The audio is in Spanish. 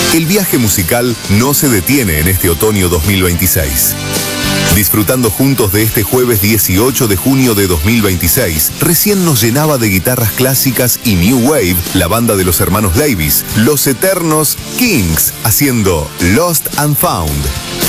El viaje musical no se detiene en este otoño 2026. Disfrutando juntos de este jueves 18 de junio de 2026, recién nos llenaba de guitarras clásicas y New Wave la banda de los hermanos Davis, los eternos Kings, haciendo Lost and Found.